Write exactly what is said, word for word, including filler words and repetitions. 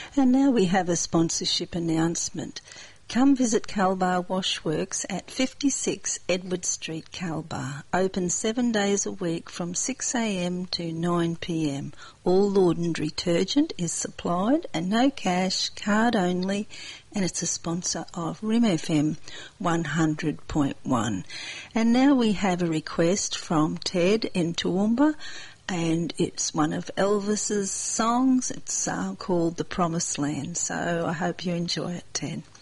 And now we have a sponsorship announcement. Come visit Calbar Washworks at fifty-six Edward Street, Calbar. Open seven days a week from six a m to nine p m. All laundry detergent is supplied and no cash, card only, and it's a sponsor of R I M F M one hundred point one. And now we have a request from Ted in Toowoomba, and it's one of Elvis's songs. It's uh, called The Promised Land. So I hope you enjoy it, Ted.